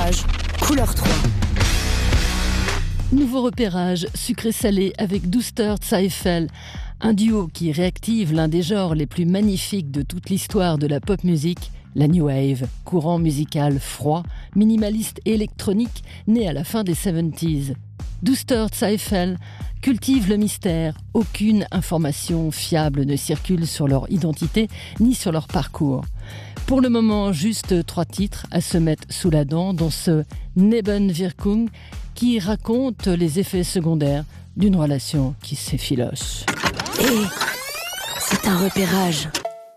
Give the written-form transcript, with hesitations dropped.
repérage, couleur 3. Nouveau repérage sucré-salé avec Düster Zweifel, un duo qui réactive l'un des genres les plus magnifiques de toute l'histoire de la pop musique, la New Wave, courant musical froid, minimaliste et électronique, né à la fin des 70s. Düster Zweifel cultive le mystère. Aucune information fiable ne circule sur leur identité ni sur leur parcours. Pour le moment, juste 3 titres à se mettre sous la dent, dont ce Nebenwirkung qui raconte les effets secondaires d'une relation qui s'effiloche. Et c'est un repérage.